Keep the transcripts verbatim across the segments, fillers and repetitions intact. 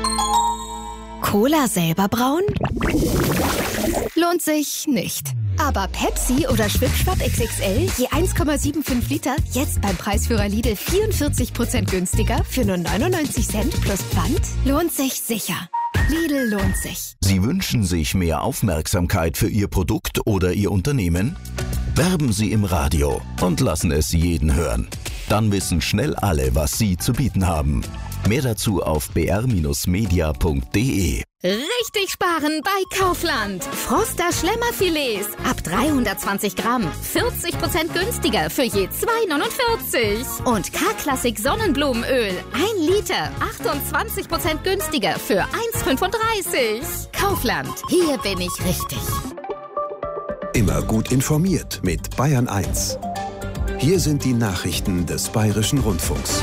Cola selber brauen? Lohnt sich nicht. Aber Pepsi oder Schwipschwapp X X L je eins Komma fünfundsiebzig Liter jetzt beim Preisführer Lidl vierundvierzig Prozent günstiger für nur neunundneunzig Cent plus Pfand? Lohnt sich sicher. Lidl lohnt sich. Sie wünschen sich mehr Aufmerksamkeit für Ihr Produkt oder Ihr Unternehmen? Werben Sie im Radio und lassen es jeden hören. Dann wissen schnell alle, was Sie zu bieten haben. Mehr dazu auf b r media punkt d e. Richtig sparen bei Kaufland. Froster Schlemmerfilets ab dreihundertzwanzig Gramm. vierzig Prozent günstiger für je zwei neunundvierzig. Und K-Klassik Sonnenblumenöl. ein Liter. achtundzwanzig Prozent günstiger für eins fünfunddreißig. Kaufland. Hier bin ich richtig. Immer gut informiert mit Bayern eins. Hier sind die Nachrichten des Bayerischen Rundfunks.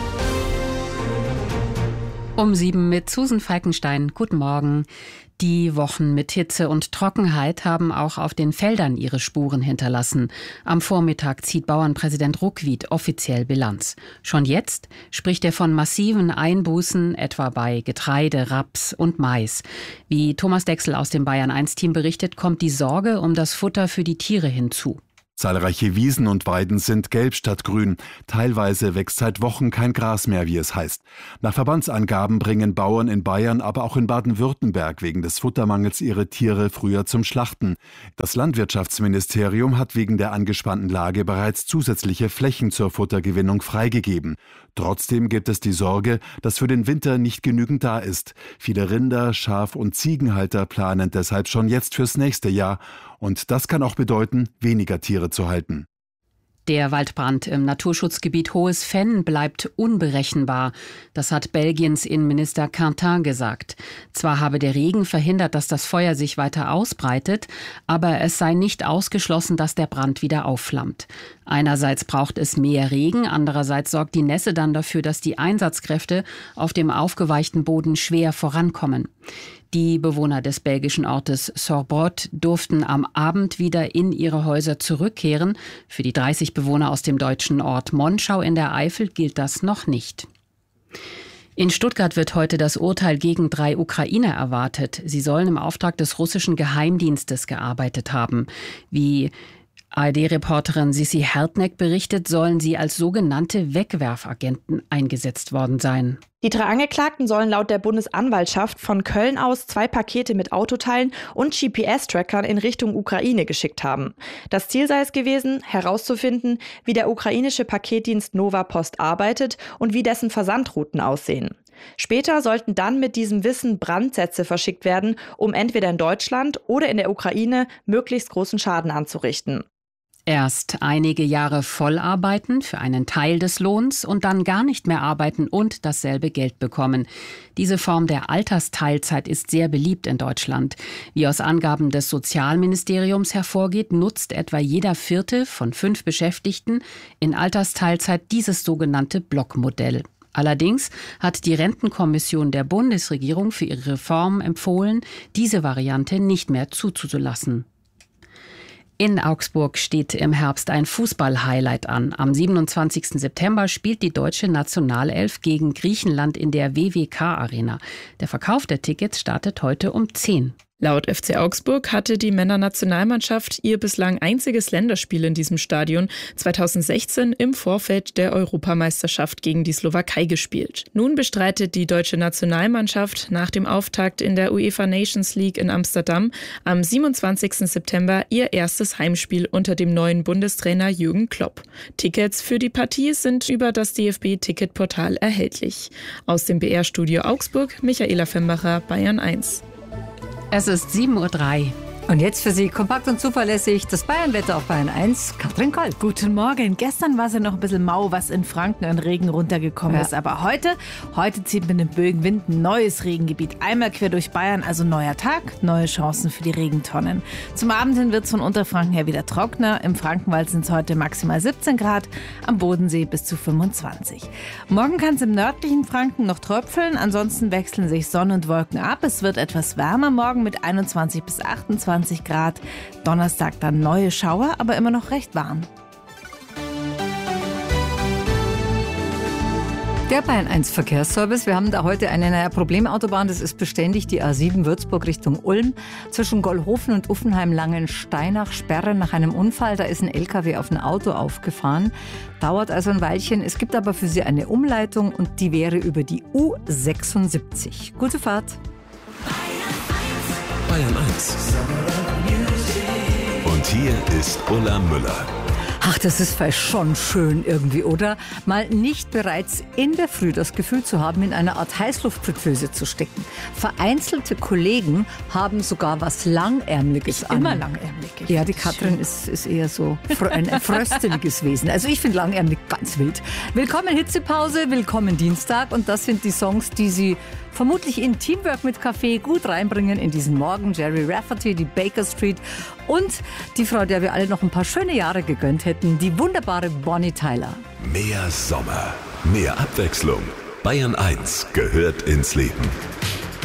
Um sieben mit Susan Falkenstein. Guten Morgen. Die Wochen mit Hitze und Trockenheit haben auch auf den Feldern ihre Spuren hinterlassen. Am Vormittag zieht Bauernpräsident Ruckwied offiziell Bilanz. Schon jetzt spricht er von massiven Einbußen, etwa bei Getreide, Raps und Mais. Wie Thomas Dechsel aus dem Bayern eins Team berichtet, kommt die Sorge um das Futter für die Tiere hinzu. Zahlreiche Wiesen und Weiden sind gelb statt grün. Teilweise wächst seit Wochen kein Gras mehr, wie es heißt. Nach Verbandsangaben bringen Bauern in Bayern, aber auch in Baden-Württemberg wegen des Futtermangels ihre Tiere früher zum Schlachten. Das Landwirtschaftsministerium hat wegen der angespannten Lage bereits zusätzliche Flächen zur Futtergewinnung freigegeben. Trotzdem gibt es die Sorge, dass für den Winter nicht genügend da ist. Viele Rinder-, Schaf- und Ziegenhalter planen deshalb schon jetzt fürs nächste Jahr. Und das kann auch bedeuten, weniger Tiere zu halten. Der Waldbrand im Naturschutzgebiet Hohes Fenn bleibt unberechenbar. Das hat Belgiens Innenminister Quentin gesagt. Zwar habe der Regen verhindert, dass das Feuer sich weiter ausbreitet, aber es sei nicht ausgeschlossen, dass der Brand wieder aufflammt. Einerseits braucht es mehr Regen, andererseits sorgt die Nässe dann dafür, dass die Einsatzkräfte auf dem aufgeweichten Boden schwer vorankommen. Die Bewohner des belgischen Ortes Sorbrot durften am Abend wieder in ihre Häuser zurückkehren. Für die dreißig Bewohner aus dem deutschen Ort Monschau in der Eifel gilt das noch nicht. In Stuttgart wird heute das Urteil gegen drei Ukrainer erwartet. Sie sollen im Auftrag des russischen Geheimdienstes gearbeitet haben. Wie A R D-Reporterin Sissi Hertneck berichtet, sollen sie als sogenannte Wegwerfagenten eingesetzt worden sein. Die drei Angeklagten sollen laut der Bundesanwaltschaft von Köln aus zwei Pakete mit Autoteilen und G P S-Trackern in Richtung Ukraine geschickt haben. Das Ziel sei es gewesen, herauszufinden, wie der ukrainische Paketdienst Nova Post arbeitet und wie dessen Versandrouten aussehen. Später sollten dann mit diesem Wissen Brandsätze verschickt werden, um entweder in Deutschland oder in der Ukraine möglichst großen Schaden anzurichten. Erst einige Jahre vollarbeiten für einen Teil des Lohns und dann gar nicht mehr arbeiten und dasselbe Geld bekommen. Diese Form der Altersteilzeit ist sehr beliebt in Deutschland. Wie aus Angaben des Sozialministeriums hervorgeht, nutzt etwa jeder Vierte von fünf Beschäftigten in Altersteilzeit dieses sogenannte Blockmodell. Allerdings hat die Rentenkommission der Bundesregierung für ihre Reform empfohlen, diese Variante nicht mehr zuzulassen. In Augsburg steht im Herbst ein Fußball-Highlight an. Am siebenundzwanzigsten September spielt die deutsche Nationalelf gegen Griechenland in der W W K-Arena. Der Verkauf der Tickets startet heute um zehn. Laut F C Augsburg hatte die Männernationalmannschaft ihr bislang einziges Länderspiel in diesem Stadion zweitausendsechzehn im Vorfeld der Europameisterschaft gegen die Slowakei gespielt. Nun bestreitet die deutsche Nationalmannschaft nach dem Auftakt in der UEFA Nations League in Amsterdam am siebenundzwanzigsten September ihr erstes Heimspiel unter dem neuen Bundestrainer Jürgen Klopp. Tickets für die Partie sind über das D F B-Ticketportal erhältlich. Aus dem B R-Studio Augsburg, Michaela Fembacher, Bayern eins. Es ist sieben Uhr drei. Und jetzt für Sie kompakt und zuverlässig das Bayernwetter auf Bayern eins, Katrin Koll. Guten Morgen. Gestern war es ja noch ein bisschen mau, was in Franken an Regen runtergekommen Ja. ist. Aber heute, heute zieht mit dem Bögenwind ein neues Regengebiet einmal quer durch Bayern. Also neuer Tag, neue Chancen für die Regentonnen. Zum Abend hin wird es von Unterfranken her wieder trockener. Im Frankenwald sind es heute maximal siebzehn Grad, am Bodensee bis zu fünfundzwanzig. Morgen kann es im nördlichen Franken noch tröpfeln. Ansonsten wechseln sich Sonne und Wolken ab. Es wird etwas wärmer morgen mit einundzwanzig bis achtundzwanzig Grad. Donnerstag dann neue Schauer, aber immer noch recht warm. Der Bayern eins Verkehrsservice. Wir haben da heute eine neue Problemautobahn. Das ist beständig die A sieben Würzburg Richtung Ulm. Zwischen Gollhofen und Uffenheim-Langensteinach Sperre nach einem Unfall. Da ist ein L K W auf ein Auto aufgefahren. Dauert also ein Weilchen. Es gibt aber für Sie eine Umleitung und die wäre über die U sechsundsiebzig. Gute Fahrt. Bayern eins. Und hier ist Ulla Müller. Ach, das ist vielleicht schon schön irgendwie, oder? Mal nicht bereits in der Früh das Gefühl zu haben, in einer Art Heißluftfritteuse zu stecken. Vereinzelte Kollegen haben sogar was Langärmeliges an. Immer langärmelig. Ja, die Katrin ist, ist eher so ein frösteliges Wesen. Also ich finde langärmelig ganz wild. Willkommen Hitzepause, willkommen Dienstag. Und das sind die Songs, die Sie vermutlich in Teamwork mit Kaffee gut reinbringen in diesen Morgen. Jerry Rafferty, die Baker Street und die Frau, der wir alle noch ein paar schöne Jahre gegönnt hätten, die wunderbare Bonnie Tyler. Mehr Sommer, mehr Abwechslung. Bayern eins gehört ins Leben.